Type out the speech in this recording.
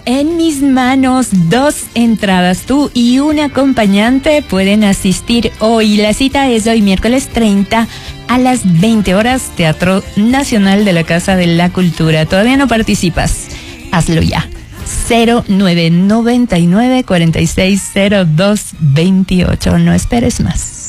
En mis manos 2 entradas. Tú y un acompañante pueden asistir hoy. La cita es hoy, miércoles 30 a las 20 horas, Teatro Nacional de la Casa de la Cultura. ¿Todavía no participas? Hazlo ya. 0999 460228. No esperes más.